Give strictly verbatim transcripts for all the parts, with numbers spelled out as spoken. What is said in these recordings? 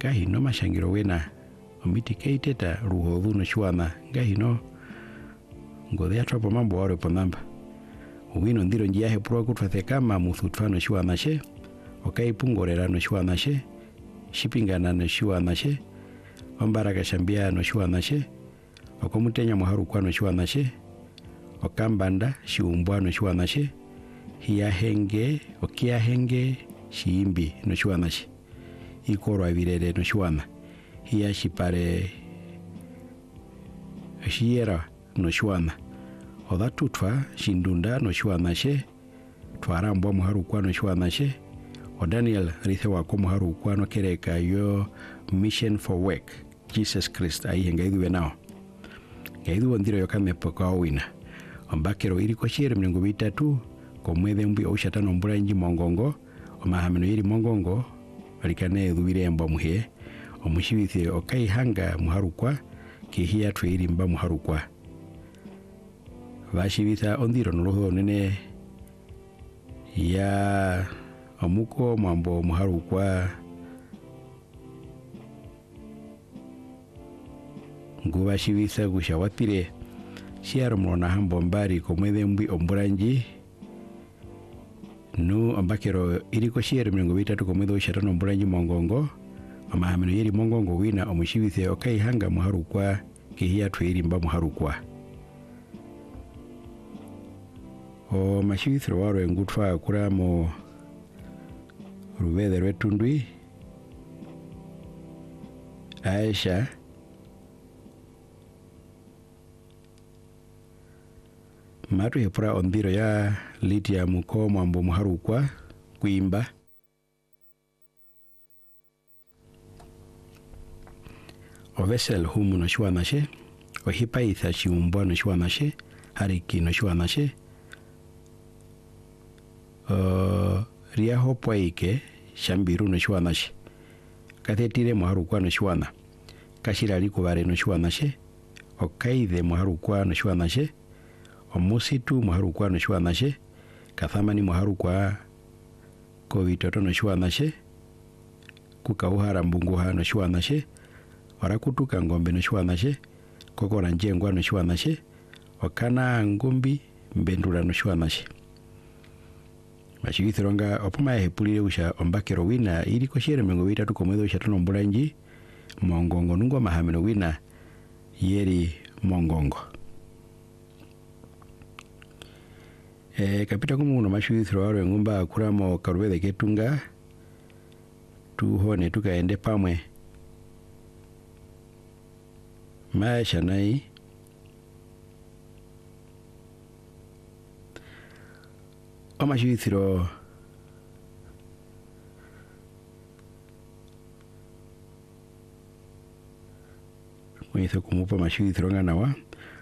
kahino mashangiro wena omiti keiteta ruhodhu no shwana gahino ngode atropo mambo waro ponamba wino ndiro njiahe pro kutwathe kama muthutfano shwana she okai pungorera no shwana she shipingana no shwana she ombaraka shambia no shwana she okomutenya muharu kwa no shwana she okambanda shiumbwa no shwana she hiya henge okia henge shiimbi no shwana she ikoro avirere no shwana hiya shipare shiera no shwana oda tutwa shindunda no shwana she twarambwa muharu kwa no shwana she o Daniel rithe wako muharu kwa no kereka yo mission for work Jesus Christ ai hengaidu nao ngaidu ndiro yokame poka wina ombakero iri ko shere mnengo bitatu ko mwethe mbi oshatano mbura nji mongongo omahameno iri mongongo alikane edubire emba muhe omushibithe okai hanga muharukwa kihia twiri mba muharukwa bashibitha ondiro noroho nene ya omuko mambo muharukwa nguba shibitha gushawatire shiaro mona hambo mbari ko mwethe mbi omburanji no ambakero iriko shiere mnengo bitatu ko mwethe oshatano omburanji mongongo amahameno yeri mongongo wina omushibithe okai hanga muharukwa kihia twiri mba muharukwa o mashibithro waro engutwa kuramo rubethe rwetundwi Aisha matu hepura ondiro ya litia muko mambo muharukwa kuimba ovesel humu no shwanashe ohipa itha shiumbwa no shwanashe hariki no shwanashe uh, ria hopwa ike shambiru no shwanashe kathetire muharukwa no shwana kashira likubare no shwanashe okaithe muharukwa no shwanashe omusitu muharukwa no shwanashe kathamani muharukwa ko bitoto no shwanashe kukauhara mbunguha no shwanashe orakutuka ngombe no shwanashe kokora njengwa no shwanashe okana ngumbi mbendura no shwanashe mashibithironga opuma hepulire usha ombakero wina iri ko shere mengo bitatu ko mwethe oshatano omburanji mongongo nungo mahameno wina yeri mongongo e kapita kumu no mashibithiro waro ngumba kuramo karubethe ketunga tuhone tukaende pamwe maisha nai amashibithiro mwithe kumupa mashibithiro nganawa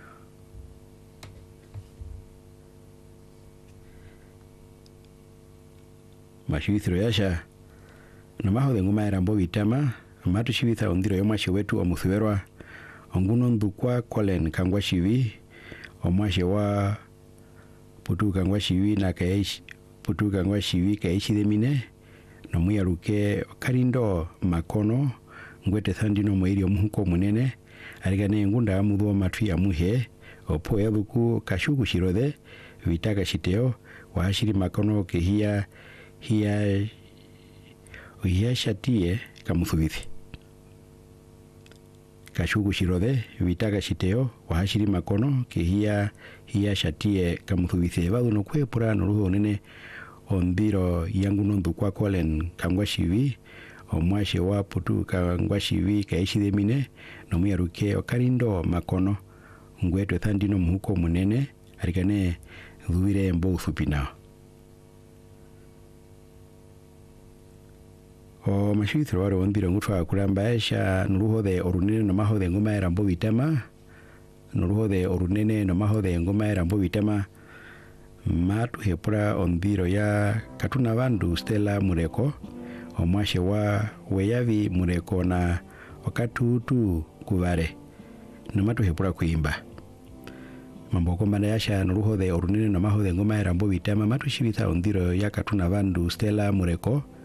mashibithiro yasha namaho de nguma erambo bitama amatu shibitha ondiro yomashe wetu omuthiberwa onguno ndukwa kolen kangwa shivi omashe wa putu kangwa shivi na kaishi putu kangwa shivi kaishi demine no muyaruke karindo makono ngwete thandino moiri omuhuko munene arigane ngunda amudho matwi ya muhe opo yabuku kashuku shirode vitaka shiteo wahashiri makono kehia hiya hiya shatie kamuthubithi kashuku shirode vitaka shiteo wahashiri makono kehia hiya shatie kamuthubithi badu no kwepura no ruho nene ondiro yangu nondu kwa kolen kangwa shivi omwashe wa putu kangwa shivi kaishi demine no muyaruke okarindo makono ngwetwe thandino muhuko munene arikane dhuire mbo uthupinao o mashibithiro waro ondiro ngutwa kuramba esha nuruho de orunene no maho de ngoma era mbo bitama nuruho de orunene no maho de ngoma era mbo bitama matu hepura ondiro ya katuna bandu Stella Mureko omwashe wa weyavi Mureko na wakatutu kubare nomatu hepura kuimba mambo komana yasha nuruho de orunene no maho de ngoma era mbo bitama matu shibitha ondiro ya katuna bandu Stella Mureko